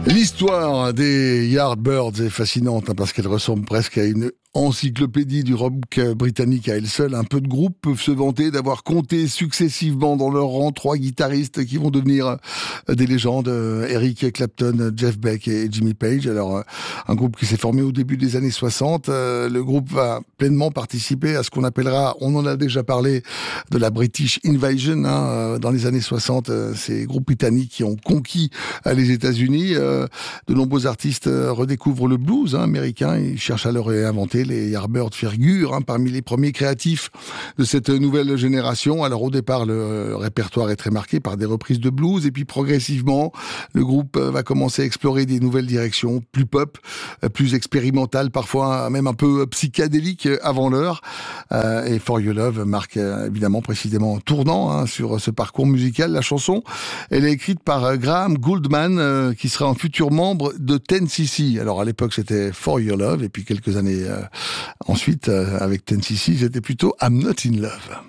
L'histoire des Yardbirds est fascinante parce qu'elle ressemble presque à une encyclopédie du rock britannique à elle seule. Un peu de groupes peuvent se vanter d'avoir compté successivement dans leur rang 3 guitaristes qui vont devenir des légendes, Eric Clapton, Jeff Beck et Jimmy Page. Alors, un groupe qui s'est formé au début des années 60. Le groupe va pleinement participer à ce qu'on appellera, on en a déjà parlé, de la British Invasion. Dans les années 60, ces groupes britanniques qui ont conquis les États-Unis. De nombreux artistes redécouvrent le blues américain. Ils cherchent à le réinventer. Les Yardbirds figurent parmi les premiers créatifs de cette nouvelle génération. Alors au départ, le répertoire est très marqué par des reprises de blues, et puis progressivement, le groupe va commencer à explorer des nouvelles directions, plus pop, plus expérimentales, parfois même un peu psychédéliques avant l'heure. Et For Your Love marque évidemment précisément un tournant sur ce parcours musical. La chanson, elle est écrite par Graham Gouldman, qui sera un futur membre de 10cc. Alors à l'époque, c'était For Your Love, et puis quelques années ensuite, avec 10cc, c'était plutôt I'm Not In Love.